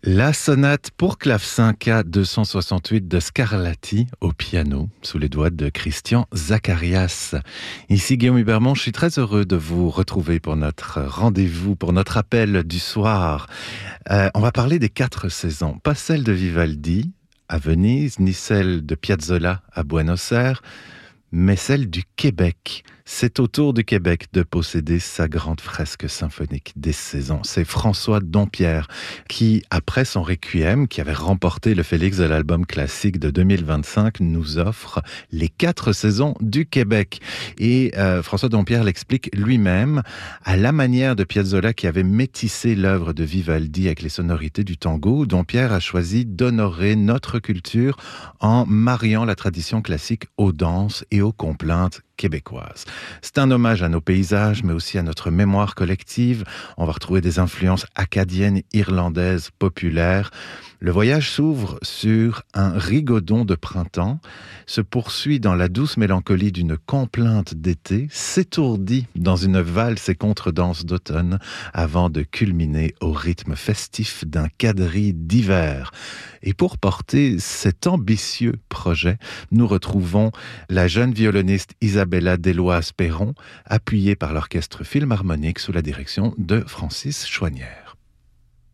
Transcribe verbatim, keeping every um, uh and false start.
La sonate pour clavecin K deux cent soixante-huit de Scarlatti au piano, sous les doigts de Christian Zacharias. Ici Guillaume Hubermont, je suis très heureux de vous retrouver pour notre rendez-vous, pour notre appel du soir. Euh, on va parler des quatre saisons, pas celle de Vivaldi à Venise, ni celle de Piazzolla à Buenos Aires, mais celle du Québec. C'est au tour du Québec de posséder sa grande fresque symphonique des saisons. C'est François Dompierre qui, après son Requiem, qui avait remporté le Félix de l'album classique de deux mille vingt-cinq, nous offre les quatre saisons du Québec. Et euh, François Dompierre l'explique lui-même, à la manière de Piazzolla qui avait métissé l'œuvre de Vivaldi avec les sonorités du tango. Dompierre a choisi d'honorer notre culture en mariant la tradition classique aux danses et aux complaintes québécoises. C'est un hommage à nos paysages, mais aussi à notre mémoire collective. On va retrouver des influences acadiennes, irlandaises, populaires. Le voyage s'ouvre sur un rigodon de printemps, se poursuit dans la douce mélancolie d'une complainte d'été, s'étourdit dans une valse et contredanse d'automne, avant de culminer au rythme festif d'un quadrille d'hiver. Et pour porter cet ambitieux projet, nous retrouvons la jeune violoniste Isabella Deloise-Perron, appuyée par l'Orchestre Philharmonique sous la direction de Francis Chouanière.